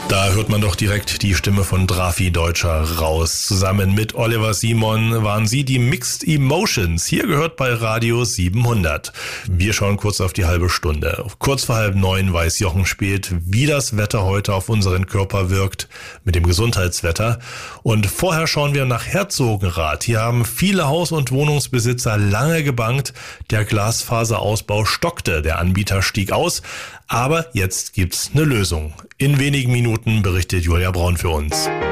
Da hört man doch direkt die Stimme von Drafi Deutscher raus. Zusammen mit Oliver Simon waren sie die Mixed Emotions. Hier gehört bei Radio 700. Wir schauen kurz auf die halbe Stunde. Kurz vor 8:30 weiß Jochen Späth, wie das Wetter heute auf unseren Körper wirkt mit dem Gesundheitswetter. Und vorher schauen wir nach Herzogenrath. Hier haben viele Haus- und Wohnungsbesitzer lange gebangt. Der Glasfaserausbau stockte. Der Anbieter stieg aus. Aber jetzt gibt's eine Lösung. In wenigen Minuten berichtet Julia Braun für uns.